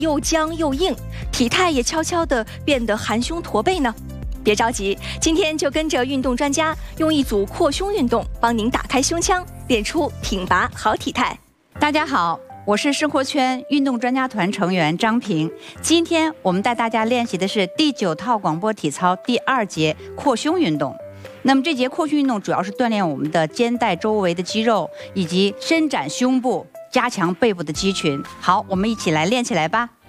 又僵又硬，体态也悄悄地变得含胸驼背呢？别着急，今天就跟着运动专家用一组扩胸运动，帮您打开胸腔，练出挺拔好体态。 大家好，我是生活圈运动专家团成员张平。今天我们带大家练习的是第9套广播体操第2节扩胸运动。那么这节扩胸运动主要是锻炼我们的肩带周围的肌肉，以及伸展胸部，加强背部的肌群。好，我们一起来练起来吧。